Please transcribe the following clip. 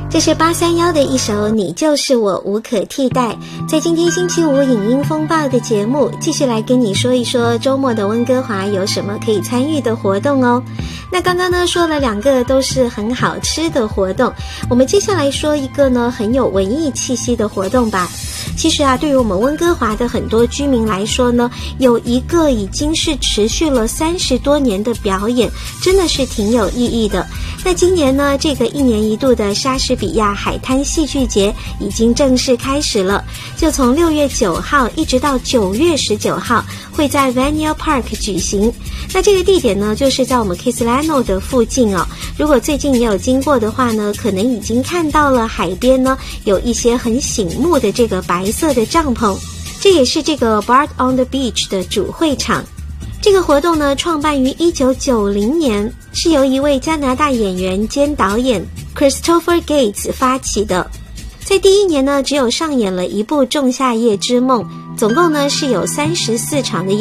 这是831的一首你就是我无可替代。在今天星期五影音风暴的节目，继续来跟你说一说周末的温哥华有什么可以参与的活动哦。那刚刚呢说了2个都是很好吃的活动，我们接下来说一个呢很有文艺气息的活动吧。其实啊，对于我们温哥华的很多居民来说呢，有一个已经是持续了30多年的表演，真的是挺有意义的。那今年呢，这个1年1度的莎士比亚海滩戏剧节已经正式开始了，就从6月9号一直到9月19号，会在 Vanier Park 举行。那这个地点呢，就是在我们 Kislano 的附近哦。如果最近也有经过的话呢，可能已经看到了海边呢有一些很醒目的这个白色的帐篷，这也是这个 Bard on the Beach 的主会场。这个活动呢，创办于1990年，是由一位加拿大演员兼导演 Christopher Gates 发起的。在第1年呢，只有上演了一部《仲夏夜之梦》，总共呢是有34场的